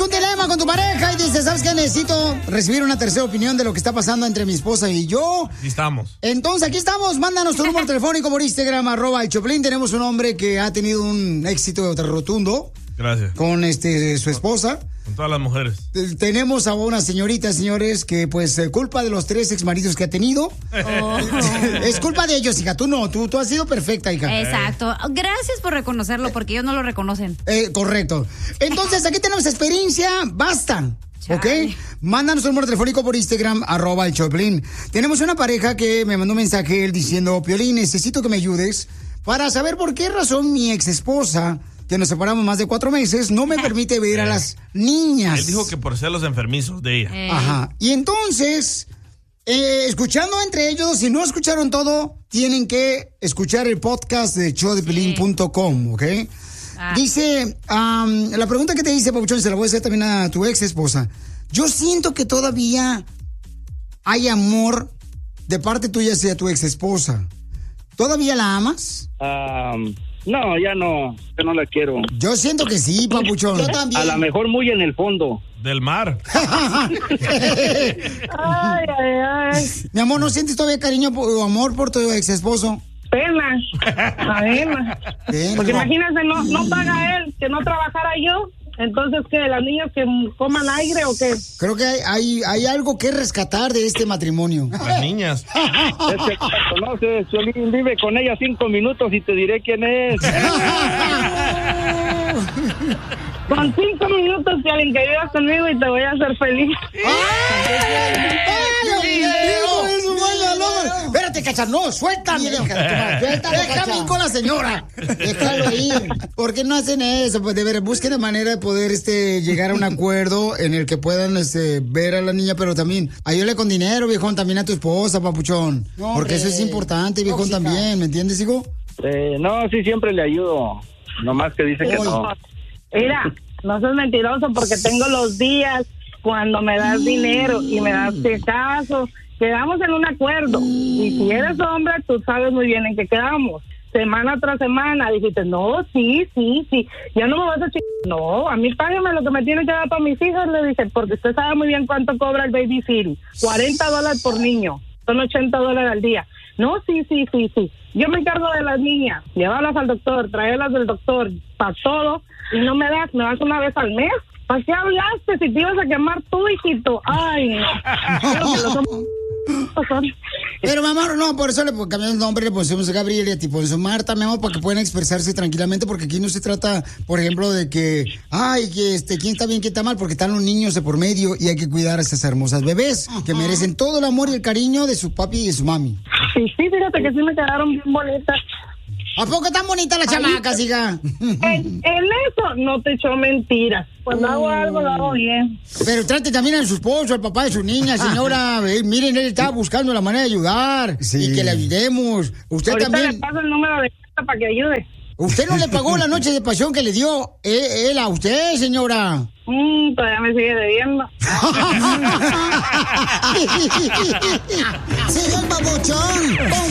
un dilema con tu pareja y dices, ¿sabes qué? Necesito recibir una tercera opinión de lo que está pasando entre mi esposa y yo. Aquí estamos. Entonces, aquí estamos. Mándanos tu número telefónico por Instagram, @el Choplin. Tenemos un hombre que ha tenido un éxito rotundo. Gracias. Con su esposa. Con todas las mujeres. Tenemos a una señorita, señores, que pues culpa de los 3 exmaridos que ha tenido. Oh. Es culpa de ellos, hija. Tú no, tú has sido perfecta, hija. Exacto. Gracias por reconocerlo, porque ellos no lo reconocen. Correcto. Entonces, aquí tenemos experiencia. Basta. ¿Ok? Mándanos un número telefónico por Instagram, @el Choplin. Tenemos una pareja que me mandó un mensaje él diciendo, Piolín, necesito que me ayudes para saber por qué razón mi ex esposa, que nos separamos más de 4 meses, no me permite ver a las niñas. Él dijo que por ser los enfermizos de ella. Ajá. Y entonces, escuchando entre ellos, si no escucharon todo, tienen que escuchar el podcast de showdepiolín.com, ¿ok? Dice, la pregunta que te dice, Pabuchón, se la voy a hacer también a tu ex esposa. Yo siento que todavía hay amor de parte tuya hacia tu ex esposa. ¿Todavía la amas? No, ya no, yo no la quiero. Yo siento que sí, Papuchón. Yo también. A lo mejor muy en el fondo. Del mar. Ay. Mi amor, ¿no sientes todavía cariño o amor por tu ex esposo? Pena. Porque imagínate, no paga él, que no trabajara yo. Entonces, ¿qué? ¿Las niñas que coman aire o qué? Creo que hay algo que rescatar de este matrimonio. Las niñas. Es que conoces, Piolín, vive con ella 5 minutos y te diré quién es. Con 5 minutos, Piolín, que vivas conmigo y te voy a hacer feliz. Espérate, Cacha, no, suéltame. Déjame ir con la señora. Déjalo ir. ¿Por qué no hacen eso? Pues de ver, busquen la manera de poder llegar a un acuerdo en el que puedan ver a la niña, pero también ayúdale con dinero, viejón, también a tu esposa, papuchón. No, porque eso es importante, viejón, también, ¿me entiendes, hijo? No, sí, siempre le ayudo. Nomás que dice que no. Mira, no seas mentiroso porque tengo los días cuando me das dinero y me das caso. Quedamos en un acuerdo. Y si eres hombre, tú sabes muy bien en qué quedamos. Semana tras semana dijiste, no, sí. Ya no me vas a No, a mí págame lo que me tiene que dar para mis hijos, le dije, porque usted sabe muy bien cuánto cobra el baby sitting. $40 por niño. Son $80 al día. No, sí. Yo me encargo de las niñas. Llevarlas al doctor, traerlas del doctor, para todo. Y no me das una vez al mes. ¿Para qué hablaste si te ibas a quemar tú, hijito? Ay, no. Pero, mamá, no, por eso le cambiamos el nombre, le pusimos a Gabriel y a ti por eso Marta, mi amor, para que puedan expresarse tranquilamente, porque aquí no se trata, por ejemplo, de que, quién está bien, quién está mal, porque están los niños de por medio y hay que cuidar a esas hermosas bebés que merecen todo el amor y el cariño de su papi y de su mami. Sí, fíjate que sí me quedaron bien bonitas. ¿A poco tan bonita la chamaca, hija? En eso no te echo mentiras. Cuando hago algo, lo hago bien. Pero trate también a su esposo, al papá de su niña, señora. Miren, él está buscando la manera de ayudar y que le ayudemos. Usted ahorita también. Le paso el número de cuenta para que ayude. ¿Usted no le pagó la noche de pasión que le dio él a usted, señora? Todavía me sigue debiendo. Sigue el Papuchón con